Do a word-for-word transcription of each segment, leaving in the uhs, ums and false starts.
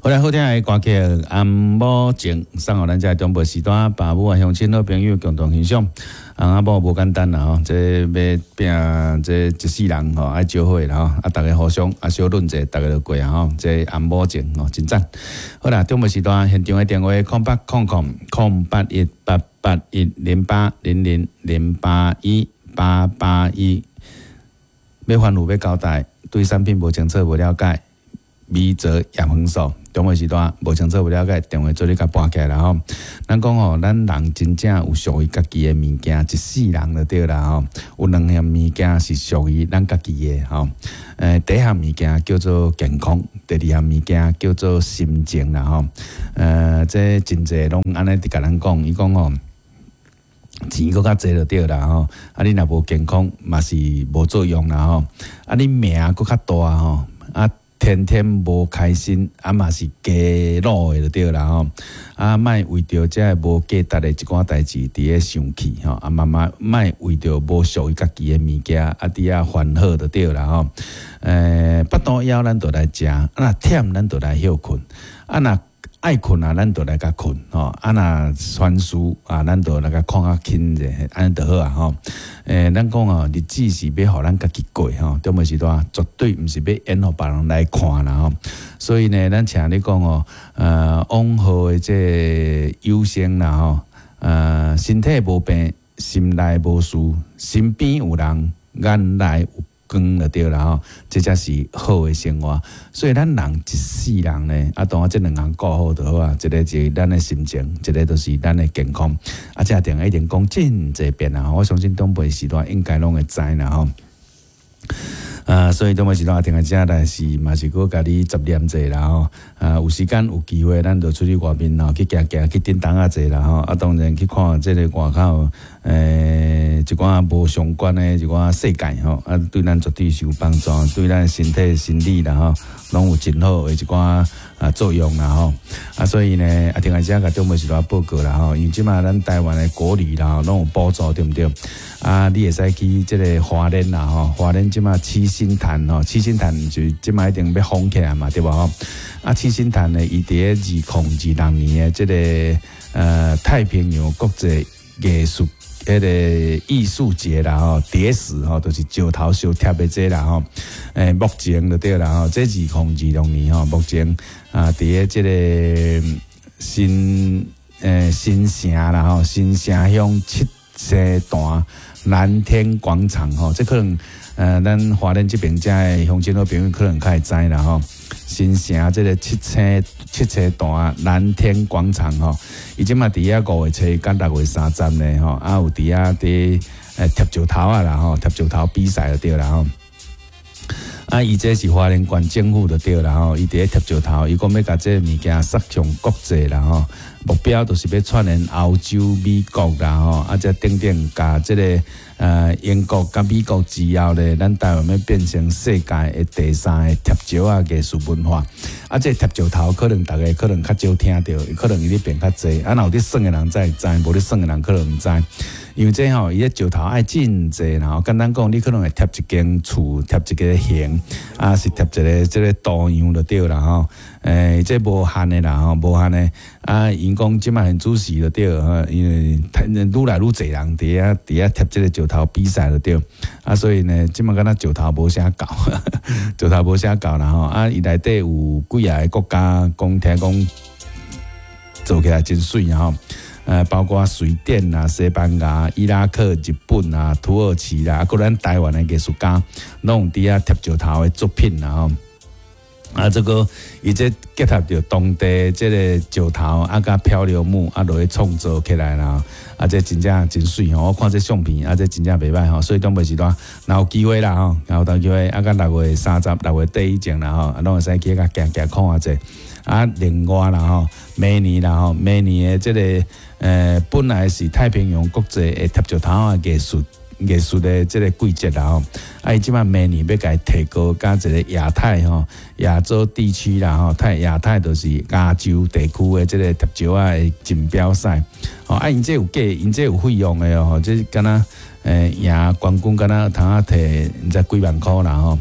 好来好听的歌曲《安母情》，送予咱遮中部时段爸母啊、乡亲好朋友共同欣赏。阿母无简单啦吼，这要拼这一世人吼，爱招伙啦吼，啊，大家互相啊小论者，大家就过啊吼。这安母情吼，真赞。好啦，中部时段现场的电话空八空空空八一八八一零八零零零八一八八一。要烦恼要交代，对产品无清楚无了解，米泽验分数。中午时段无清楚无了解，电话做你甲拨起来啦吼。咱讲吼，咱人真正有属于家己的物件，一世人就对啦吼。有两项物件是属于咱家己的吼。诶，第一项物件叫做健康，第二项物件叫做心情啦吼。呃，这真济拢安尼伫甲咱讲，伊讲吼。钱搁较济就对啦吼，啊你若无健康嘛是无作用啦吼，啊你命搁较大吼，啊天天无开心啊嘛是加老的就对啦吼，啊莫为着这无价值的一寡代志伫咧生气吼，啊慢慢莫为着无属于家己的物件啊伫遐烦恼就对啦吼，诶腹肚枵咱就来食，啊若忝咱就来休困，啊若爱困啊，咱就来甲困吼；啊，若传输啊，咱就来甲看较轻者，安尼就好啊吼。诶，咱讲哦，日子是要互咱家己过吼，中午时段绝对毋是要演互别人来看啦吼。所以呢，咱请你讲哦，呃，往后的这优先啦吼，呃，身体无病，心内无事，身边有人，眼内有光就对啦吼，这才是好的生活。所以咱人一世人呢，啊，当然这两项顾好就好啊。一个是咱的心情，一个就是咱的健康。啊，这定一定讲真这边啊，我相信东北时段应该拢会知啦吼。啊，所以东北时段听个遮来是嘛是搁家己执念者啦吼。啊，有时间有机会，咱就出去外面吼去行行，去叮当啊者啦吼。啊，当然去看这个外口诶一寡无相关的一寡世界吼。啊，对咱绝对是有帮助，对咱身体心理啦吼，拢有真好的一寡啊作用啦吼。啊，所以呢，啊听个遮甲东北时段报告啦吼，因为即马咱台湾的国旅啦，拢有补助对毋对？啊，你会使去即个花莲啦吼，花莲即马七星潭吼，七星潭就即马一定要封起来嘛，对无吼？啊，七星潭呢，伊伫咧二零二六年的即个呃太平洋国际艺术迄个艺术节啦吼，蝶史吼，就是石头烧贴的这啦吼，诶，目前就对啦吼，这二零二六年吼，目前啊，伫咧即个新诶新城啦吼，新城乡七星段蓝天广场吼，这可能呃，咱华人这边遮的乡亲好朋友可能较会知啦吼。新城这个七星七星段蓝天广场吼，伊即马伫遐五月初甲六月三十呢吼，啊有伫遐伫诶贴石头啊啦吼，贴石头比赛就对啦吼。啊，伊这是花莲县政府就对啦吼，伊伫咧贴石头，伊讲要甲这物件杀向国际啦吼，目标就是要串联欧洲、美国啦吼，啊，再等等甲这个呃英国甲美国之后咧，咱台湾要变成世界的第三个贴石啊艺术文化。啊，这贴石头可能大家可能较少听到，可能伊咧变较济，啊，若有咧耍的人才会知，无咧耍的人可能毋知。因为这吼，伊咧石头爱真济，然后简单讲，你可能会贴一间厝，贴一个形，啊是贴一个即个图样就对啦吼。诶，这无限的啦吼，无限的。啊，因讲即摆很主席就对吼，因为愈来愈济人伫遐伫遐贴即个石头比赛就对。啊，所以呢，即摆敢若石头无啥够，石头无啥够啦吼。啊，伊内底有几啊个国家讲听讲做起来真水吼。呃，包括瑞典啊、西班牙、伊拉克、日本啊、土耳其啦，啊，个咱台湾的艺术家，拢有伫遐贴石头的作品啦吼。啊，这个伊这结合着当地这个石头啊，甲漂流木啊，落去创造起来啦。啊，这真正真水吼！我看这相片啊，这真正袂歹吼。所以东北时段，若有机会啦吼，然后有机会啊，甲六月三十、六月底以前啦吼，啊，拢会使去甲行行看下者。啊，另外啦吼，明年啦吼，明年的这个呃，本来是太平洋国际的贴石头啊艺术艺术的这个季节啦吼，啊，伊即摆明年要甲伊提高，甲一个亚太吼，亚洲地区啦吼，太亚太就是亚洲地区的这个贴石啊的锦标赛，吼，啊，因这有价，因这有费用的哦，这敢若诶赢冠军敢若通啊摕毋知几万箍啦吼。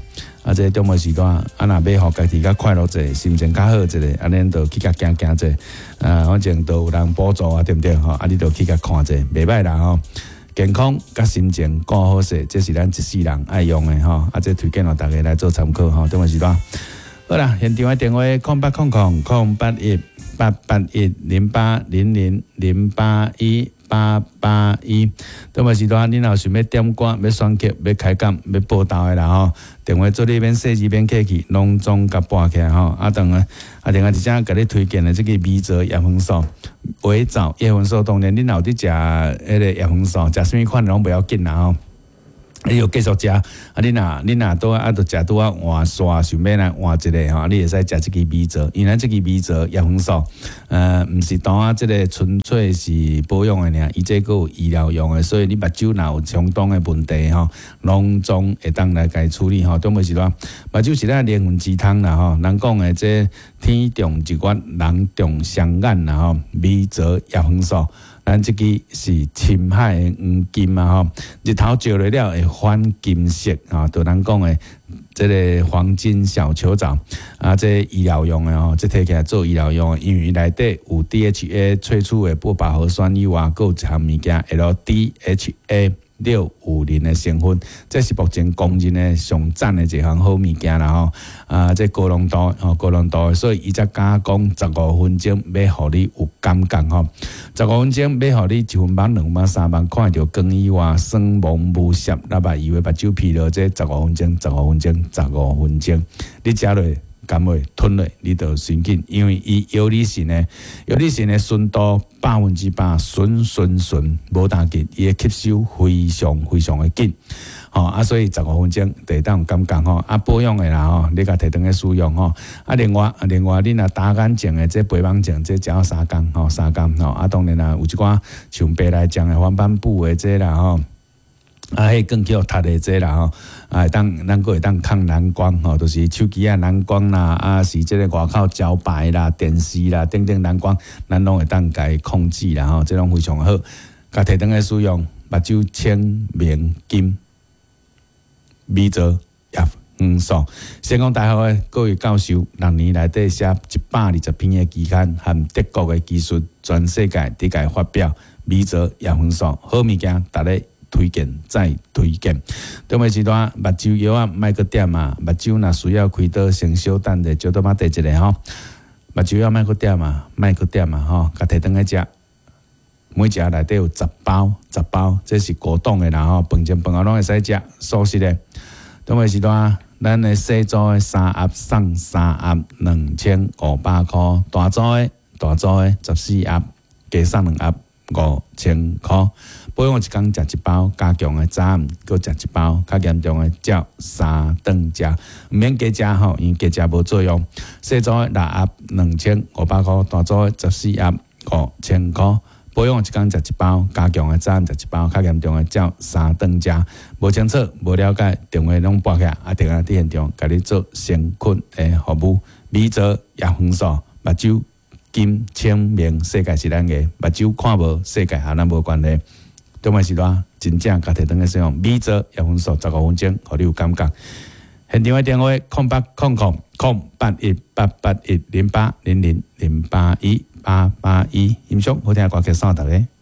啊，这中午时段啊，若要互家己较快乐者，心情较好一个，啊，恁就去甲行行者，啊，反正都有人补助啊，对不对？吼，啊，你就去甲看者，袂歹啦吼。健康甲心情顾好势，这是咱一世人爱用的吼。啊，这推荐互大家来做参考吼。中午时段，好啦，现场的电话空八空空空八一八八一零八零零零八一。八八一，当么时段，恁若想要点歌、要选曲、要开讲、要报道的啦吼，电话做里面设置免客气，拢总甲拨起来吼。啊，当然，啊，另外一只甲你推荐的这个米泽叶黄素、微枣叶黄素，当然恁若有伫食迄个叶黄素，食啥物款拢不要紧啦吼。你要继续食，啊！你若你若拄啊，啊，著食拄啊换刷，想要来换一个吼，你会使食即个米泽，因为即个米泽叶黄素，呃，毋是当啊，即个纯粹是保养的尔，伊这个有医疗用的，所以你目睭若有相当的问题吼，拢总会当来家处理吼。当袂是话，目睭是咱灵魂之汤啦吼，人讲的这天重日月，人重双眼啦吼，米泽叶黄素。咱即个是深海的黄金啊吼，日头照落了会反金色啊，就咱讲的即个黄金小球藻啊，这医疗用的吼，这摕起来做医疗用的，因为内底有 D H A 萃取的不饱和酸以外，佫有一项物件 L D H A。六五零的成分，这是目前公认的上赞的一项好物件啦吼。啊，这高浓度吼，高浓度，所以伊才敢讲十五分钟要互你有感觉吼。十五分钟要互你一分半、两分、三分看到光以外，酸蒙无涩，那把以为目睭疲劳，这十五分钟、十五分钟、十五分钟，你食落。甘会吞落，你就神紧，因为伊药理性的药理性的顺度百分之百顺顺顺，无大紧，伊的吸收非常非常的紧，吼、哦、啊，所以十五分钟得当有感觉吼，啊保养的啦吼，你甲摕当去使用吼，啊另外另外你若打眼镜的，这肥胖镜这只要三工吼，三工吼，啊当然啦，有一寡像白内障的、黄斑部的这啦吼。啊，迄更叫读的这啦吼，啊，当咱个会当抗蓝光吼，就是手机啊蓝光啦，啊是即个外口招牌啦、电视啦等等蓝光，咱拢会当甲伊控制啦吼，这拢非常好。甲摕当来使用，目睭清明金米泽叶黄素。先讲大学的各位教授，六年内底写一百二十篇的期刊，含德国的技术，全世界伫甲发表米泽叶黄素好物件，逐个。推荐再推荐，当暝时段目睭药啊，莫阁点啊，目睭若需要开刀，先小等者，就多仔第一个吼。目睭药莫阁点啊，莫阁点啊吼，甲摕倒去食，每一盒内底有十包，十包，这是高档的啦吼，饭前饭后拢会使食，素食的。当暝时段，咱的小组的三盒送三盒两千五百箍，大组的大组的十四盒，加送两盒五千箍。保养一工食一包，加强的早暗搁食一包，较严重的照三顿食，毋免加食吼，因为加食无作用。小组的六盒两千五百箍，大组的十四盒五千箍。保养一工食一包，加强的早暗食一包，较严重的照三顿食。无清楚、无了解，电话拢拨起来，啊，电话伫现场，甲你做先困的服务。米泽叶黄素，目睭金清明，世界是咱的，目睭看无，世界和咱无关系。当暝时段真正家摕当去使用米泽叶黄素十五分钟，互你有感觉。现场的电话空八空空空八一八八一零八零零零八一八八一，音响好听歌曲送大家。